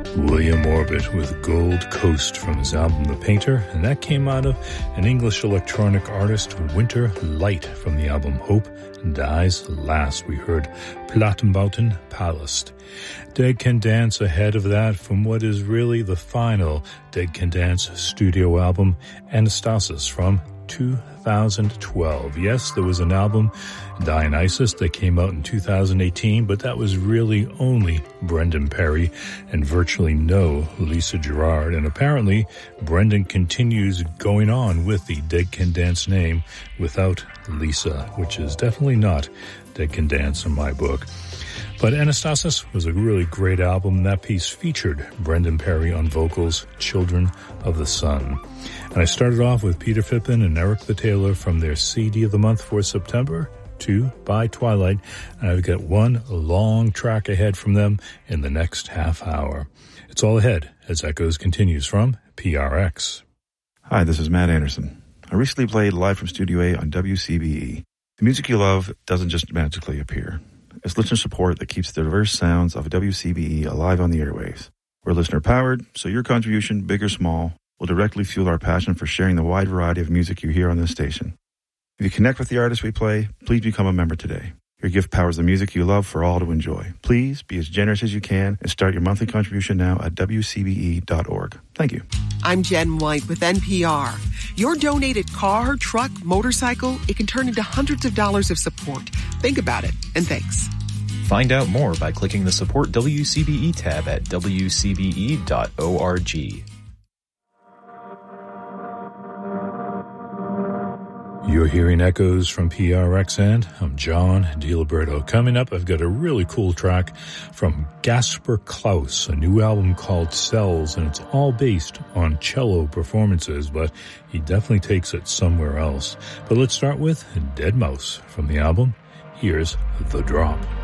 William Orbit with Gold Coast from his album The Painter, and that came out of an English electronic artist, Winter Light, from the album Hope Dies Last. We heard Plattenbauten Palast. Dead Can Dance ahead of that from what is really the final Dead Can Dance studio album, Anastasis, from 2012. Yes, there was an album, Dionysus, that came out in 2018, but that was really only Brendan Perry and virtually no Lisa Gerrard. And apparently, Brendan continues going on with the Dead Can Dance name without Lisa, which is definitely not Dead Can Dance in my book. But Anastasis was a really great album. That piece featured Brendan Perry on vocals, Children of the Sun. And I started off with Peter Phippen and Eric the Taylor from their CD of the month for September, 2 by Twilight. And I've got one long track ahead from them in the next half hour. It's all ahead as Echoes continues from PRX. Hi, this is Matt Anderson. I recently played live from Studio A on WCBE. The music you love doesn't just magically appear. It's listener support that keeps the diverse sounds of WCBE alive on the airwaves. We're listener-powered, so your contribution, big or small, will directly fuel our passion for sharing the wide variety of music you hear on this station. If you connect with the artists we play, please become a member today. Your gift powers the music you love for all to enjoy. Please be as generous as you can and start your monthly contribution now at WCBE.org. Thank you. I'm Jen White with NPR. Your donated car, truck, motorcycle, it can turn into hundreds of dollars of support. Think about it, and thanks. Find out more by clicking the Support WCBE tab at WCBE.org. You're hearing Echoes from PRX, and I'm John DiLiberto. Coming up, I've got a really cool track from Gasper Klaus, a new album called Cells, and it's all based on cello performances, but he definitely takes it somewhere else. But let's start with Dead Mouse from the album. Here's The Drop.